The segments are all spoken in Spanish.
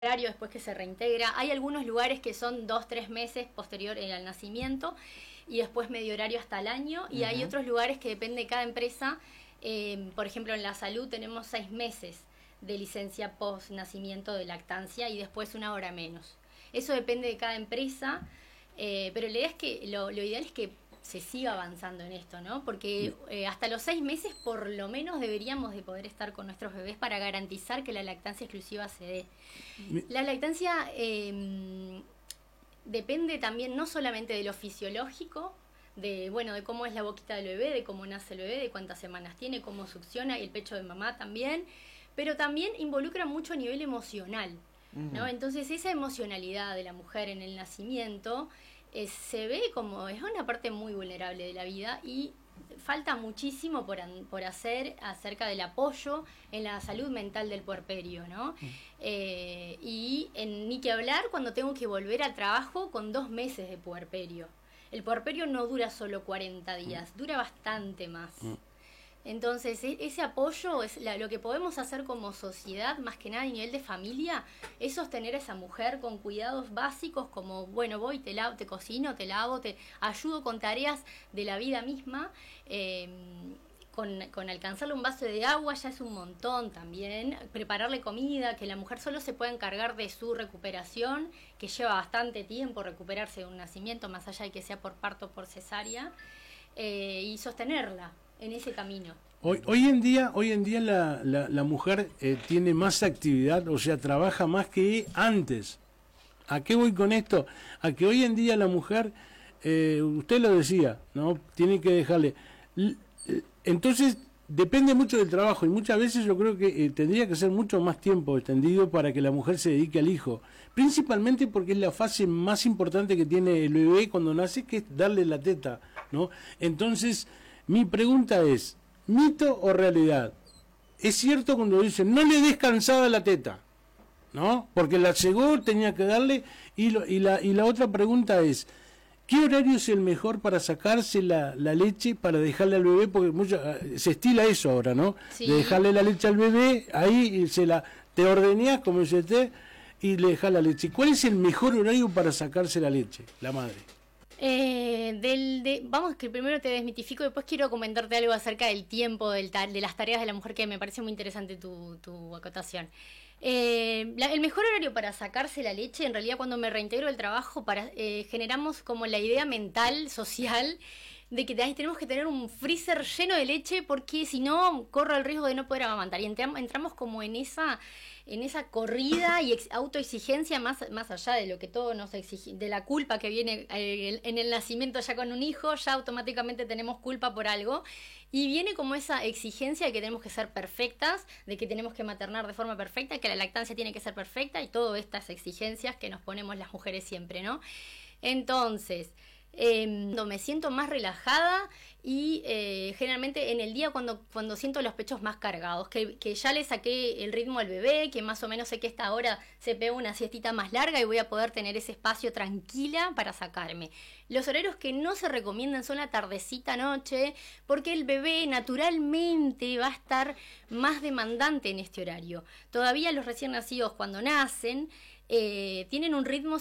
horario después que se reintegra. Hay algunos lugares que son 2-3 meses posterior al nacimiento y después medio horario hasta el año. Y hay otros lugares que depende de cada empresa. Por ejemplo, en la salud tenemos 6 meses de licencia post nacimiento de lactancia y después 1 hora menos. Eso depende de cada empresa, pero la idea es que lo ideal es que se siga avanzando en esto, ¿no? Porque hasta los 6 meses por lo menos deberíamos de poder estar con nuestros bebés para garantizar que la lactancia exclusiva se dé. La lactancia depende también no solamente de lo fisiológico, de cómo es la boquita del bebé, de cómo nace el bebé, de cuántas semanas tiene, cómo succiona, y el pecho de mamá también, pero también involucra mucho a nivel emocional, ¿no? Entonces esa emocionalidad de la mujer en el nacimiento se ve como es una parte muy vulnerable de la vida y falta muchísimo por hacer acerca del apoyo en la salud mental del puerperio, ¿no? Y ni que hablar cuando tengo que volver al trabajo con 2 meses de puerperio. El puerperio no dura solo 40 días, dura bastante más. Entonces, ese apoyo es lo que podemos hacer como sociedad, más que nada a nivel de familia, es sostener a esa mujer con cuidados básicos como, voy, te cocino, te lavo, te ayudo con tareas de la vida misma. Con alcanzarle un vaso de agua ya es un montón también. Prepararle comida, que la mujer solo se pueda encargar de su recuperación, que lleva bastante tiempo recuperarse de un nacimiento, más allá de que sea por parto o por cesárea, y sostenerla en ese camino. Hoy en día la mujer tiene más actividad, o sea, trabaja más que antes. ¿A qué voy con esto? A que hoy en día la mujer, usted lo decía, ¿no? Tiene que dejarle. Entonces, depende mucho del trabajo y muchas veces yo creo que tendría que ser mucho más tiempo extendido para que la mujer se dedique al hijo. Principalmente porque es la fase más importante que tiene el bebé cuando nace, que es darle la teta, ¿no? Entonces, mi pregunta es, ¿mito o realidad? Es cierto cuando dicen, no le des cansada la teta, ¿no? Porque la llegó, tenía que darle, y la otra pregunta es, ¿qué horario es el mejor para sacarse la leche para dejarle al bebé? Porque se estila eso ahora, ¿no? Sí. De dejarle la leche al bebé, ahí te ordeñás, como dice usted, y le dejás la leche. ¿Cuál es el mejor horario para sacarse la leche, la madre? Vamos, que primero te desmitifico, después quiero comentarte algo acerca del tiempo, de las tareas de la mujer, que me parece muy interesante tu acotación. El mejor horario para sacarse la leche, en realidad cuando me reintegro del trabajo, generamos como la idea mental, social, de que tenemos que tener un freezer lleno de leche porque si no corro el riesgo de no poder amamantar, y entramos como en esa corrida y autoexigencia más allá de lo que todo nos exige, de la culpa que viene en el nacimiento ya con un hijo, ya automáticamente tenemos culpa por algo, y viene como esa exigencia de que tenemos que ser perfectas, de que tenemos que maternar de forma perfecta, que la lactancia tiene que ser perfecta, y todas estas exigencias que nos ponemos las mujeres siempre, ¿no? Entonces, me siento más relajada y generalmente en el día cuando siento los pechos más cargados, que ya le saqué el ritmo al bebé, que más o menos sé que esta hora se pega una siestita más larga y voy a poder tener ese espacio tranquila para sacarme. Los horarios que no se recomiendan son la tardecita noche, porque el bebé naturalmente va a estar más demandante en este horario. Todavía los recién nacidos cuando nacen no tienen un ritmo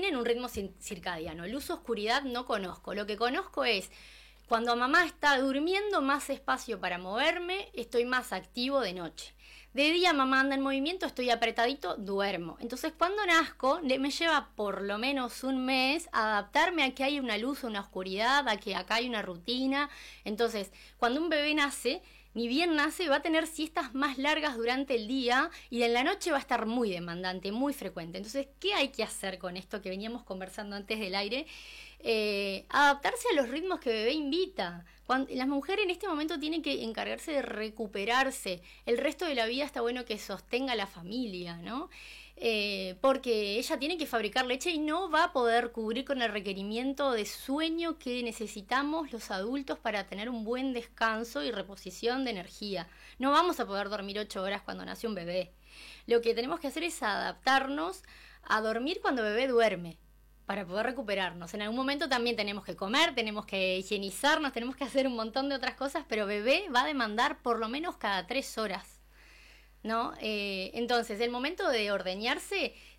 circadiano. Luz oscuridad no conozco. Lo que conozco es cuando mamá está durmiendo, más espacio para moverme, estoy más activo de noche. De día mamá anda en movimiento, estoy apretadito, duermo. Entonces cuando nazco me lleva por lo menos un mes adaptarme a que hay una luz o una oscuridad, a que acá hay una rutina. Entonces cuando un bebé nace, ni bien nace, va a tener siestas más largas durante el día y en la noche va a estar muy demandante, muy frecuente. Entonces, ¿qué hay que hacer con esto que veníamos conversando antes del aire? Adaptarse a los ritmos que bebé invita. Las mujeres en este momento tienen que encargarse de recuperarse. El resto de la vida está bueno que sostenga la familia, ¿no? Porque ella tiene que fabricar leche y no va a poder cubrir con el requerimiento de sueño que necesitamos los adultos para tener un buen descanso y reposición de energía. No vamos a poder dormir 8 horas cuando nace un bebé. Lo que tenemos que hacer es adaptarnos a dormir cuando bebé duerme, para poder recuperarnos. En algún momento también tenemos que comer, tenemos que higienizarnos, tenemos que hacer un montón de otras cosas, pero bebé va a demandar por lo menos cada 3 horas. ¿no? Entonces, el momento de ordeñarse